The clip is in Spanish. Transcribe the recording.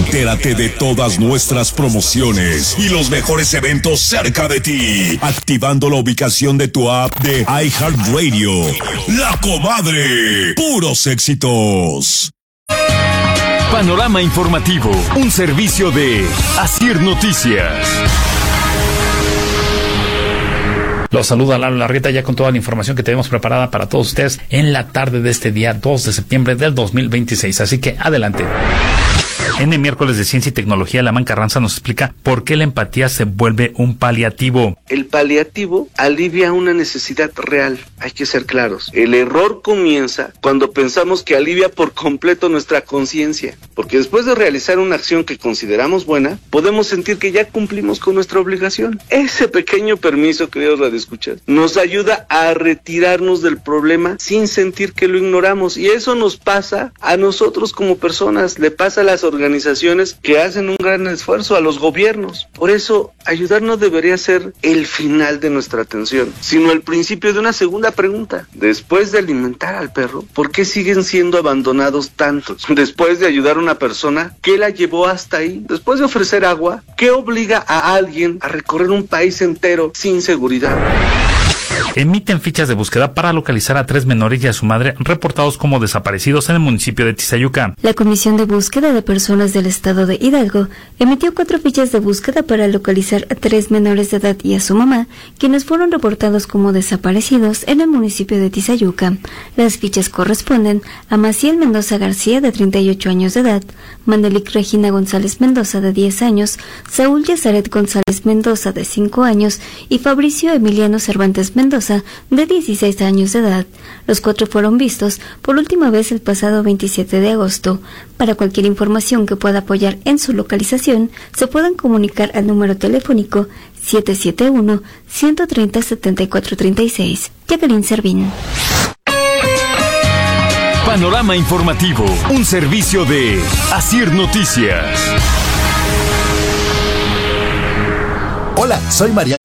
Entérate de todas nuestras promociones y los mejores eventos cerca de ti, activando la ubicación de tu app de iHeartRadio. La Comadre, puros éxitos. Panorama informativo, un servicio de Asir Noticias. Los saluda Lalo Larrieta ya con toda la información que tenemos preparada para todos ustedes en la tarde de este día 2 de septiembre del 2026. Así que adelante. En el miércoles de Ciencia y Tecnología, Lamán Carranza nos explica por qué la empatía se vuelve un paliativo. El paliativo alivia una necesidad real, hay que ser claros. El error comienza cuando pensamos que alivia por completo nuestra conciencia, porque después de realizar una acción que consideramos buena, podemos sentir que ya cumplimos con nuestra obligación. Ese pequeño permiso, queridos radioescuchas, nos ayuda a retirarnos del problema sin sentir que lo ignoramos, y eso nos pasa a nosotros como personas, le pasa a las organizaciones que hacen un gran esfuerzo, a los gobiernos. Por eso, ayudar no debería ser el final de nuestra atención, sino el principio de una segunda pregunta. Después de alimentar al perro, ¿por qué siguen siendo abandonados tantos? Después de ayudar a una persona, ¿qué la llevó hasta ahí? Después de ofrecer agua, ¿qué obliga a alguien a recorrer un país entero sin seguridad? Emiten fichas de búsqueda para localizar a 3 menores y a su madre reportados como desaparecidos en el municipio de Tizayuca. La Comisión de Búsqueda de Personas del Estado de Hidalgo emitió 4 fichas de búsqueda para localizar a 3 menores de edad y a su mamá, quienes fueron reportados como desaparecidos en el municipio de Tizayuca. Las fichas corresponden a Maciel Mendoza García, de 38 años de edad, Manelik Regina González Mendoza, de 10 años, Saúl Yazaret González Mendoza, de 5 años, y Fabricio Emiliano Cervantes Mendoza, de 16 años de edad. Los 4 fueron vistos por última vez el pasado 27 de agosto. Para cualquier información que pueda apoyar en su localización, se pueden comunicar al número telefónico 771-130-7436. Jacqueline Servín. Panorama informativo, un servicio de Asir Noticias. Hola, soy María